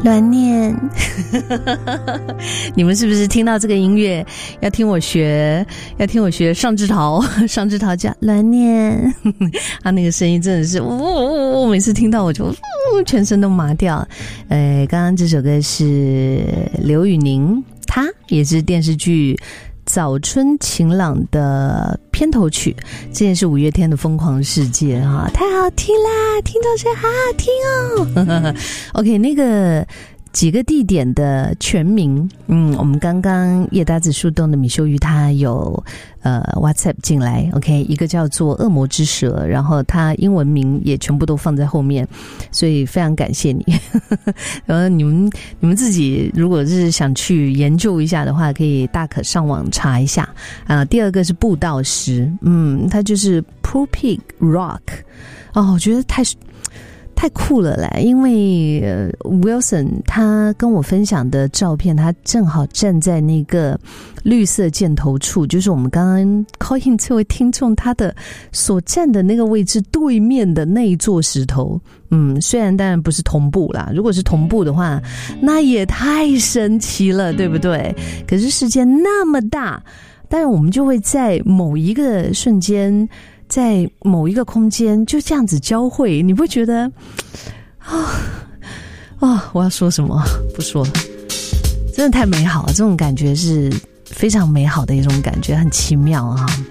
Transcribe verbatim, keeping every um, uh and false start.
乱念你们是不是听到这个音乐要听我学要听我学上枝桃上枝桃叫乱念他那个声音真的是呜呜呜，每次听到我就呜全身都麻掉。呃，刚刚这首歌是刘宇宁，他也是电视剧早春晴朗的片头曲，这也是五月天的疯狂世界哈，太好听啦，听众声好好听哦OK， 那个几个地点的全名，嗯，我们刚刚叶达子树洞的米秀玉他有呃 WhatsApp 进来 ，OK， 一个叫做恶魔之蛇，然后他英文名也全部都放在后面，所以非常感谢你。然后你们你们自己如果是想去研究一下的话，可以大可上网查一下啊、呃。第二个是布道师，嗯，他就是 Pulpig Rock， 哦，我觉得太。太酷了啦，因为、呃、Wilson 他跟我分享的照片，他正好站在那个绿色箭头处，就是我们刚刚 call in 这位听众他的所站的那个位置对面的那一座石头。嗯，虽然当然不是同步啦，如果是同步的话那也太神奇了，对不对？可是世界那么大，当然我们就会在某一个瞬间在某一个空间就这样子交汇，你不觉得啊啊、哦？我要说什么？不说了，真的太美好了，这种感觉是非常美好的一种感觉，很奇妙啊！